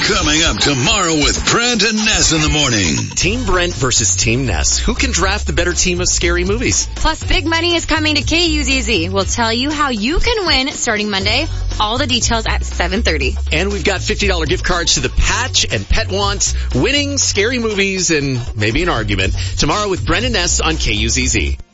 Coming up tomorrow with Brent and Ness in the morning. Team Brent versus Team Ness. Who can draft the better team of scary movies? Plus, big money is coming to KUZZ. We'll tell you how you can win starting Monday. All the details at 7:30. And we've got $50 gift cards to the Patch and Pet Wants, winning, scary movies, and maybe an argument. Tomorrow with Brent and Ness on KUZZ.